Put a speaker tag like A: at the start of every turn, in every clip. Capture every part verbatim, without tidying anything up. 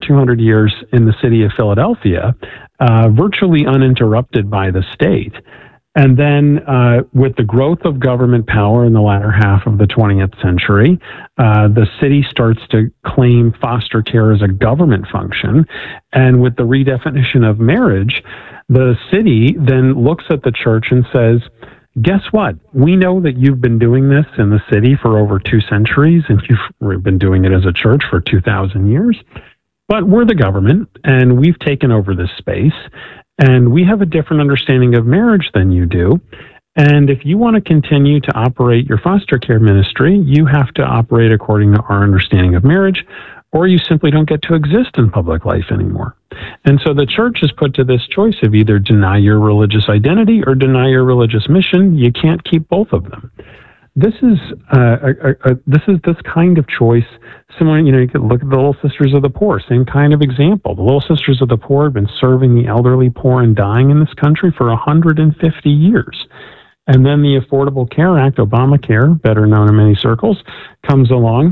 A: two hundred years in the city of Philadelphia, uh, virtually uninterrupted by the state. And then uh, with the growth of government power in the latter half of the twentieth century, uh, the city starts to claim foster care as a government function. And with the redefinition of marriage, the city then looks at the church and says, guess what? We know that you've been doing this in the city for over two centuries, and you've been doing it as a church for two thousand years. But we're the government, and we've taken over this space, and we have a different understanding of marriage than you do. And if you want to continue to operate your foster care ministry, you have to operate according to our understanding of marriage, or you simply don't get to exist in public life anymore. And so the church is put to this choice of either deny your religious identity or deny your religious mission. You can't keep both of them. This is uh, a, a, a, this is this kind of choice. Similar, you know, you could look at the Little Sisters of the Poor, same kind of example. The Little Sisters of the Poor have been serving the elderly, poor, and dying in this country for one hundred fifty years. And then the Affordable Care Act, Obamacare, better known in many circles, comes along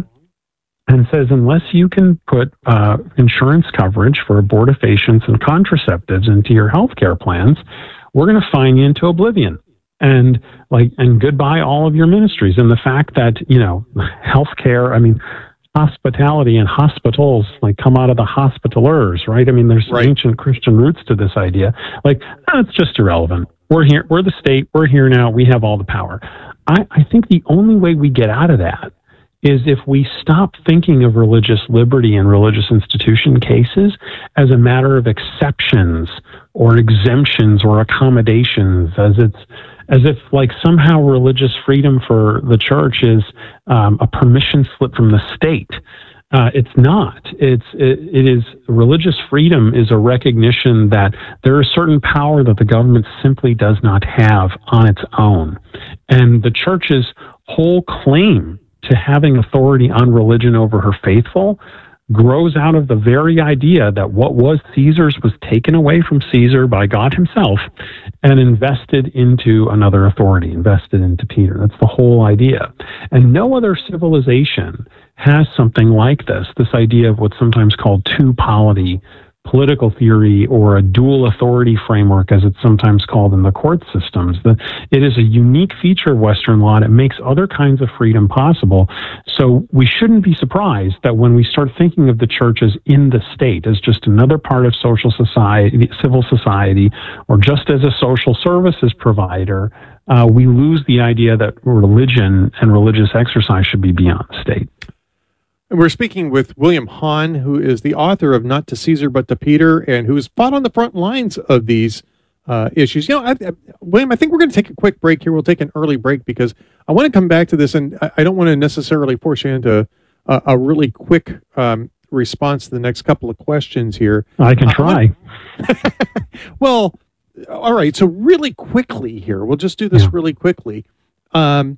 A: and says, unless you can put uh, insurance coverage for abortifacients and contraceptives into your health care plans, we're going to fine you into oblivion. And like, and goodbye all of your ministries. And the fact that, you know, healthcare, I mean, hospitality and hospitals like come out of the hospitalers, right? I mean, there's right. ancient Christian roots to this idea. Like, that's just irrelevant. We're here. We're the state. We're here now. We have all the power. I, I think the only way we get out of that is if we stop thinking of religious liberty and religious institution cases as a matter of exceptions or exemptions or accommodations, as it's as if like somehow religious freedom for the church is um, a permission slip from the state. Uh, it's not. It's it, it is religious freedom is a recognition that there is certain power that the government simply does not have on its own, and the church's whole claim to having authority on religion over her faithful grows out of the very idea that what was Caesar's was taken away from Caesar by God himself and invested into another authority, invested into Peter. That's the whole idea. And no other civilization has something like this, this idea of what's sometimes called two-polity political theory or a dual authority framework, as it's sometimes called in the court systems. That it is a unique feature of Western law. It makes other kinds of freedom possible. So we shouldn't be surprised that when we start thinking of the church as in the state, as just another part of social society, civil society, or just as a social services provider, uh, we lose the idea that religion and religious exercise should be beyond the state.
B: We're speaking with William Hahn, who is the author of Not to Caesar, But to Peter, and who has fought on the front lines of these uh, issues. You know, I, I, William, I think we're going to take a quick break here. We'll take an early break because I want to come back to this, and I, I don't want to necessarily force you into a, a really quick um, response to the next couple of questions here.
A: I can try.
B: Uh, well, all right. So really quickly here, we'll just do this yeah. really quickly. Um,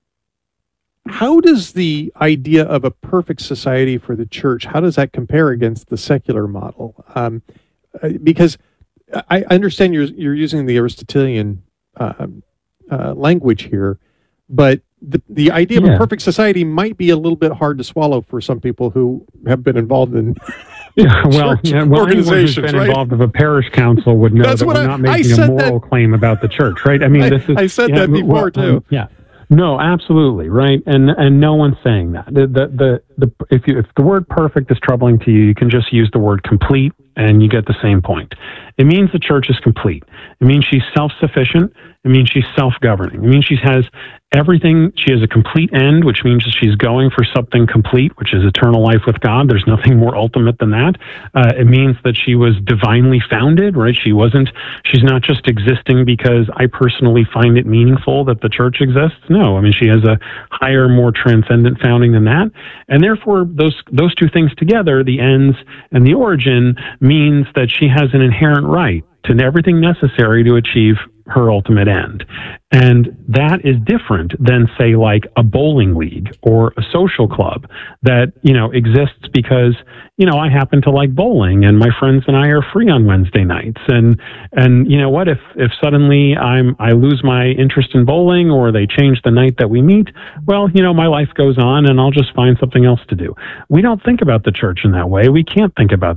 B: How does the idea of a perfect society for the church, how does that compare against the secular model? Um, because I understand you're you're using the Aristotelian uh, uh, language here, but the the idea yeah. of a perfect society might be a little bit hard to swallow for some people who have been involved in
A: yeah, well,
B: church
A: yeah, well,
B: organizations.
A: Anyone who's been
B: right?
A: involved with a parish council would know
B: That's
A: that we're
B: I,
A: not making a moral
B: that,
A: claim about the church, right? I mean,
B: I,
A: this is
B: I said
A: yeah,
B: that before
A: well,
B: too.
A: Um, yeah. No, absolutely, right, and and no one's saying that. The the the, the if you if the word perfect is troubling to you, you can just use the word complete, and you get the same point. It means the church is complete. It means she's self-sufficient. It means she's self-governing. It means she has everything. She has a complete end, which means that she's going for something complete, which is eternal life with God. There's nothing more ultimate than that. Uh, it means that she was divinely founded, right? She wasn't, she's not just existing because I personally find it meaningful that the church exists. No, I mean, she has a higher, more transcendent founding than that. And therefore, those, those two things together, the ends and the origin, means that she has an inherent right to everything necessary to achieve her ultimate end. And that is different than, say, like a bowling league or a social club that, you know, exists because, you know, I happen to like bowling and my friends and I are free on Wednesday nights. And, and you know what, if, if suddenly I'm, I lose my interest in bowling or they change the night that we meet, well, you know, my life goes on and I'll just find something else to do. We don't think about the church in that way. We can't think about